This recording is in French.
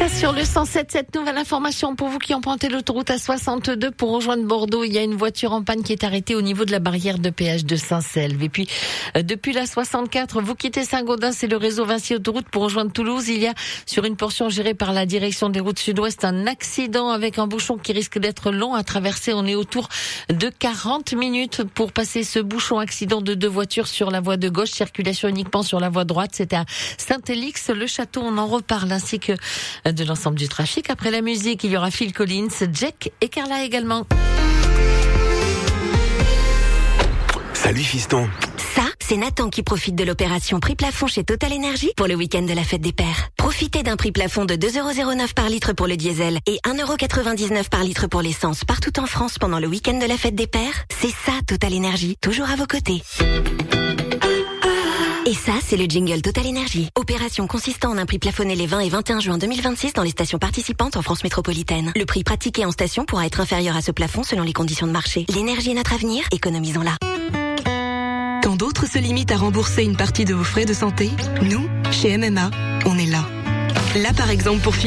Sur le 107, cette nouvelle information pour vous qui empruntez l'autoroute A62 pour rejoindre Bordeaux. Il y a une voiture en panne qui est arrêtée au niveau de la barrière de péage de Saint-Selve. Et puis, depuis la 64, vous quittez Saint-Gaudens, c'est le réseau Vinci Autoroute pour rejoindre Toulouse. Il y a, sur une portion gérée par la direction des routes sud-ouest, un accident avec un bouchon qui risque d'être long à traverser. On est autour de 40 minutes pour passer ce bouchon. Accident de 2 voitures sur la voie de gauche, circulation uniquement sur la voie droite. C'était à Saint-Élix, le château, on en reparle, ainsi que de l'ensemble du trafic. Après la musique, il y aura Phil Collins, Jack et Carla également. Salut fiston. Ça, c'est Nathan qui profite de l'opération prix plafond chez Total Energy pour le week-end de la fête des pères. Profitez d'un prix plafond de 2,09€ par litre pour le diesel et 1,99€ par litre pour l'essence partout en France pendant le week-end de la fête des pères. C'est ça, Total Energy, toujours à vos côtés. Et ça, c'est le jingle Total Energy. Opération consistant en un prix plafonné les 20 et 21 juin 2026 dans les stations participantes en France métropolitaine. Le prix pratiqué en station pourra être inférieur à ce plafond selon les conditions de marché. L'énergie est notre avenir, économisons-la. Quand d'autres se limitent à rembourser une partie de vos frais de santé, nous, chez MMA, on est là. Là, par exemple, pour